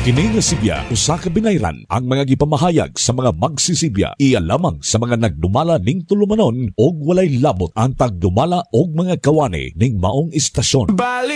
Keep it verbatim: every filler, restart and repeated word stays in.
Kini nga Sibya usa ka binayran ang mga gipamahayag sa mga magsisibya iya lamang sa mga nagdumala ning tulumanon og walay labot ang tagdumala og mga kawani ning maong istasyon. Bali